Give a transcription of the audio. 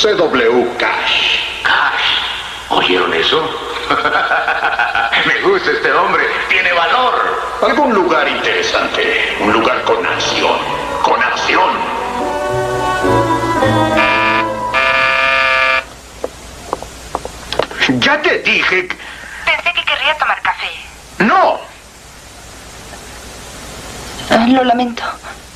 C.W. Cash. Cash. ¿Oyeron eso? Me gusta este hombre. Tiene valor. Algún lugar interesante. Un lugar con acción. Con acción. Ya te dije... Pensé que querría tomar café. ¡No! Lo lamento.